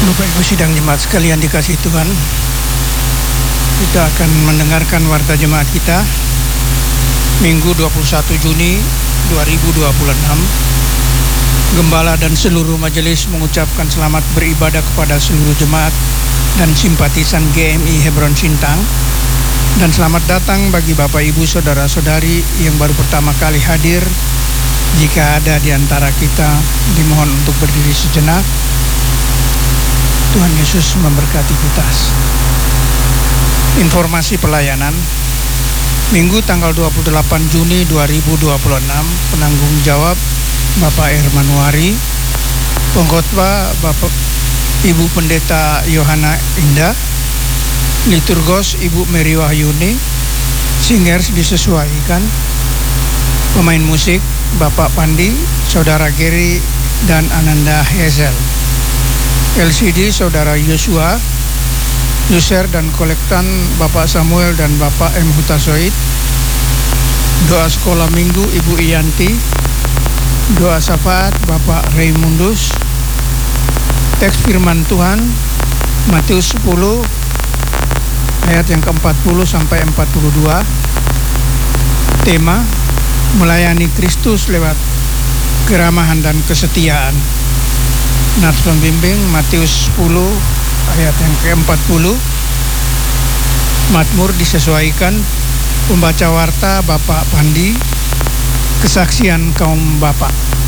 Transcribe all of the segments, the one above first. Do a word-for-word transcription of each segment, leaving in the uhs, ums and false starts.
Bapak Ibu sidang jemaat sekalian dikasihi Tuhan, kita akan mendengarkan warta jemaat kita Minggu dua puluh satu Juni dua ribu dua puluh enam. Gembala dan seluruh majelis mengucapkan selamat beribadah kepada seluruh jemaat dan simpatisan G M I Hebron Sintang, dan selamat datang bagi Bapak Ibu saudara-saudari yang baru pertama kali hadir. Jika ada di antara kita, dimohon untuk berdiri sejenak. Tuhan Yesus memberkati kita. Informasi pelayanan Minggu tanggal dua puluh delapan Juni dua ribu dua puluh enam, penanggung jawab Bapak Hermanuari, pengkhotbah Bapak Ibu Pendeta Yohana Indah, liturgos Ibu Mary Wahyuni, singers disesuaikan, pemain musik Bapak Pandi, Saudara Gary dan Ananda Hazel, L C D Saudara Yosua, Luser dan kolektan Bapak Samuel dan Bapak M. Hutasoid, doa sekolah minggu Ibu Iyanti, doa syafaat Bapak Raymundus, teks firman Tuhan Matius sepuluh ayat yang ke empat puluh sampai empat puluh dua, tema melayani Kristus lewat keramahan dan kesetiaan. Nats pembimbing Matius sepuluh ayat yang ke empat puluh, Mazmur disesuaikan, pembaca warta Bapak Pandi, kesaksian kaum bapak.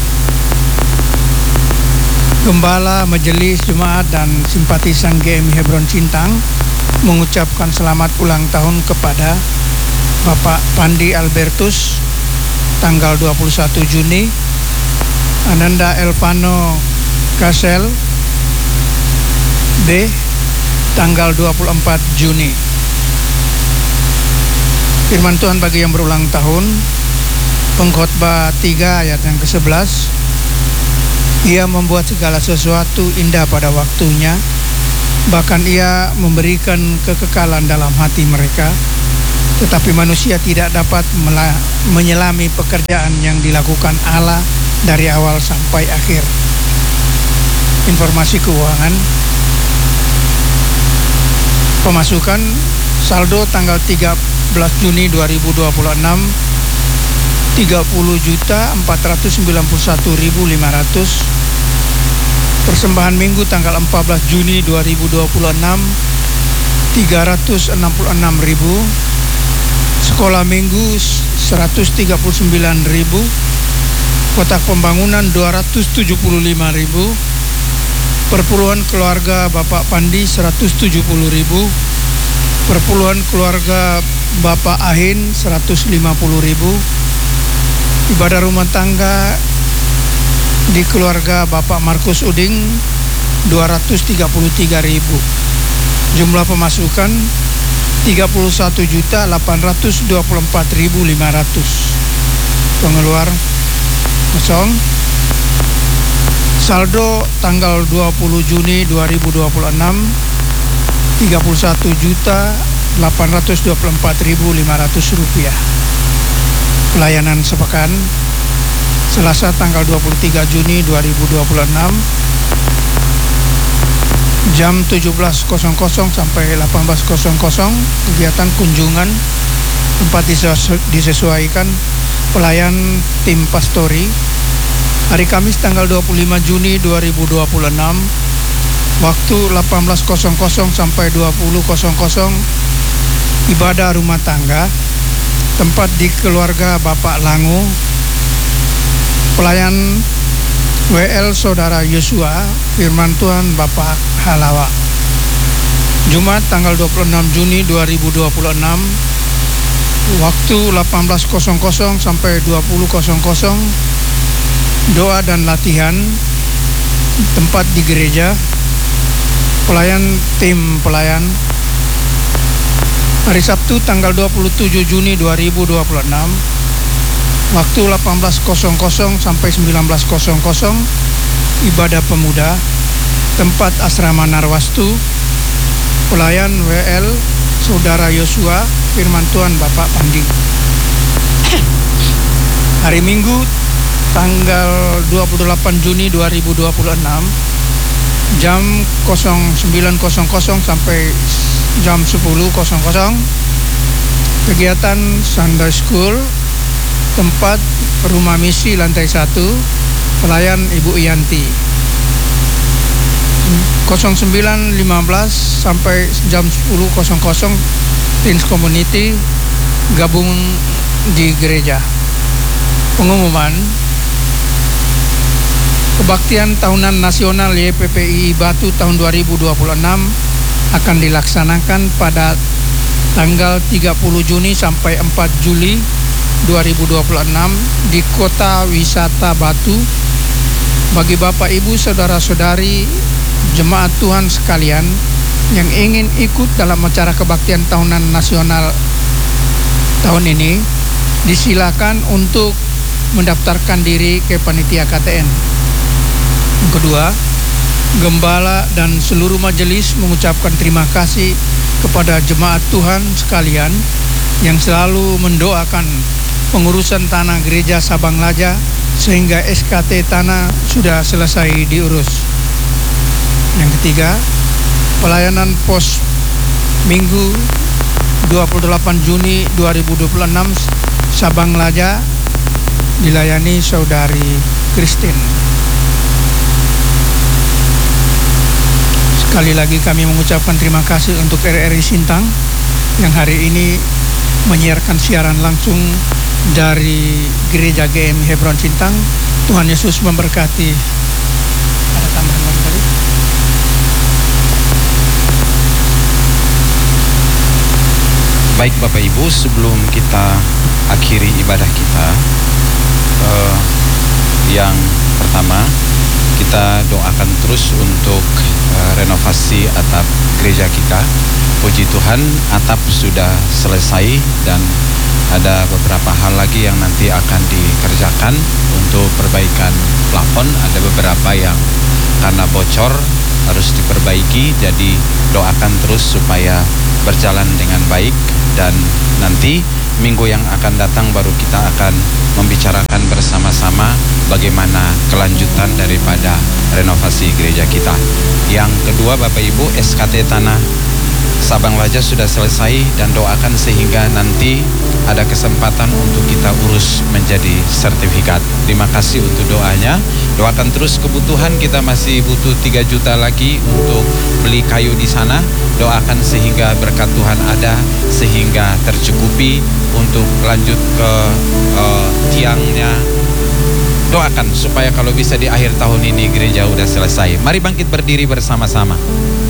Gembala, majelis, jemaat dan simpatisan G M I Hebron Sintang mengucapkan selamat ulang tahun kepada Bapak Pandi Albertus tanggal dua puluh satu Juni, Ananda Elvano Kasel B tanggal dua puluh empat Juni. Firman Tuhan bagi yang berulang tahun, pengkhotbah tiga ayat yang ke sebelas, ia membuat segala sesuatu indah pada waktunya, bahkan ia memberikan kekekalan dalam hati mereka, tetapi manusia tidak dapat menyelami pekerjaan yang dilakukan Allah dari awal sampai akhir. Informasi keuangan, pemasukan saldo tanggal tiga belas Juni dua ribu dua puluh enam tiga puluh juta empat ratus sembilan puluh satu ribu lima ratus. Persembahan minggu tanggal empat belas Juni dua ribu dua puluh enam tiga ratus enam puluh enam ribu. Sekolah minggu seratus tiga puluh sembilan ribu. Kotak pembangunan dua ratus tujuh puluh lima ribu. Perpuluhan keluarga Bapak Pandi seratus tujuh puluh ribu. Perpuluhan keluarga Bapak Ahin seratus lima puluh ribu. Ibadah rumah tangga di keluarga Bapak Markus Uding dua ratus tiga puluh tiga ribu. Jumlah pemasukan tiga puluh satu juta delapan ratus dua puluh empat ribu lima ratus. Pengeluar kosong. Saldo tanggal dua puluh Juni dua ribu dua puluh enam tiga puluh satu juta delapan ratus dua puluh empat ribu lima ratus rupiah. Pelayanan sepekan Selasa tanggal dua puluh tiga Juni dua ribu dua puluh enam jam tujuh belas sampai delapan belas kegiatan kunjungan, tempat disesuaikan, pelayan tim pastori. Hari Kamis tanggal dua puluh lima Juni dua ribu dua puluh enam, waktu delapan belas sampai dua puluh ibadah rumah tangga, tempat di keluarga Bapak Langu. Pelayan W L Saudara Yosua, firman Tuhan Bapak Halawa. Jumat tanggal dua puluh enam Juni dua ribu dua puluh enam, waktu delapan belas sampai dua puluh doa dan latihan, tempat di gereja. Pelayan tim pelayan. Hari Sabtu tanggal dua puluh tujuh Juni dua ribu dua puluh enam, waktu delapan belas sampai sembilan belas ibadah pemuda, tempat asrama Narwastu. Pelayan W L Saudara Yosua, firman Tuhan Bapak Pandi. Hari Minggu tanggal dua puluh delapan Juni dua ribu dua puluh enam, jam sembilan sampai jam sepuluh. Kegiatan Sunday School, tempat rumah misi lantai satu, pelayan Ibu Yanti. sembilan lima belas sampai jam sepuluh Teens Community gabung di gereja. Pengumuman kebaktian tahunan nasional Y P P I Batu tahun dua ribu dua puluh enam akan dilaksanakan pada tanggal tiga puluh Juni sampai empat Juli dua ribu dua puluh enam di Kota Wisata Batu. Bagi Bapak Ibu Saudara-saudari jemaat Tuhan sekalian yang ingin ikut dalam acara kebaktian tahunan nasional tahun ini, disilakan untuk mendaftarkan diri ke panitia K T N. Yang kedua, Gembala dan seluruh majelis mengucapkan terima kasih kepada jemaat Tuhan sekalian yang selalu mendoakan pengurusan tanah gereja Sabang Laja sehingga S K T tanah sudah selesai diurus. Yang ketiga, pelayanan pos Minggu dua puluh delapan Juni dua ribu dua puluh enam Sabang Laja dilayani Saudari Christine. Sekali lagi kami mengucapkan terima kasih untuk R R I Sintang yang hari ini menyiarkan siaran langsung dari Gereja G M Hebron Sintang. Tuhan Yesus memberkati. Ada tambahan lagi tadi? Baik Bapak Ibu, sebelum kita akhiri ibadah kita, eh, yang pertama kita doakan terus untuk uh, renovasi atap gereja kita. Puji Tuhan, atap sudah selesai dan ada beberapa hal lagi yang nanti akan dikerjakan untuk perbaikan plafon. Ada beberapa yang karena bocor harus diperbaiki, jadi doakan terus supaya berjalan dengan baik, dan nanti minggu yang akan datang baru kita akan membicarakan bersama-sama bagaimana kelanjutan daripada renovasi gereja kita. Yang kedua Bapak Ibu, S K T tanah Sabang Laja sudah selesai, dan doakan sehingga nanti ada kesempatan untuk kita urus menjadi sertifikat. Terima kasih untuk doanya. Doakan terus kebutuhan, kita masih butuh tiga juta lagi untuk beli kayu di sana. Doakan sehingga berkat Tuhan ada, sehingga tercukupi untuk lanjut ke uh, tiangnya. Doakan supaya kalau bisa di akhir tahun ini gereja udah selesai. Mari bangkit berdiri bersama-sama.